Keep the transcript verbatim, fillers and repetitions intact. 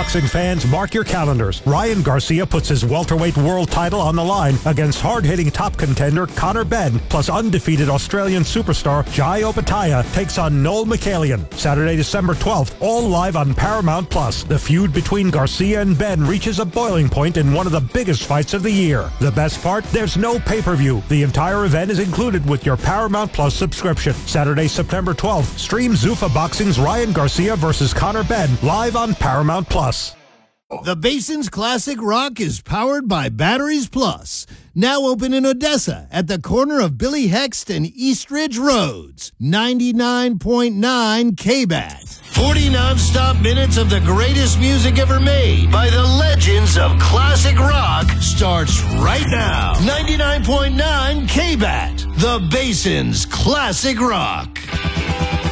Boxing fans, mark your calendars. Ryan Garcia puts his welterweight world title on the line against hard-hitting top contender Conor Benn, plus undefeated Australian superstar Jai Opetaia takes on Noel Mikhailian. Saturday, December twelfth, all live on Paramount Plus. The feud between Garcia and Benn reaches a boiling point in one of the biggest fights of the year. The best part? There's no pay-per-view. The entire event is included with your Paramount Plus subscription. Saturday, September twelfth, stream Zuffa Boxing's Ryan Garcia versus Conor Benn live on Paramount Plus. The Basin's Classic Rock is powered by Batteries Plus. Now open in Odessa at the corner of Billy Hext and Eastridge Roads. ninety-nine point nine K B A T. forty non-stop minutes of the greatest music ever made by the legends of classic rock starts right now. ninety-nine point nine K B A T. The Basin's Classic Rock.